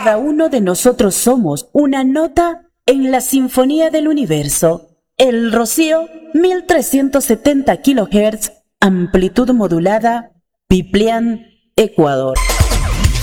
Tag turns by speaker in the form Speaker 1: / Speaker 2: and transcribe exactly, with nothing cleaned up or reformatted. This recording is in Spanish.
Speaker 1: Cada uno de nosotros somos una nota en la sinfonía del universo. El Rocío, mil trescientos setenta kilohertz, amplitud modulada, Piplián, Ecuador.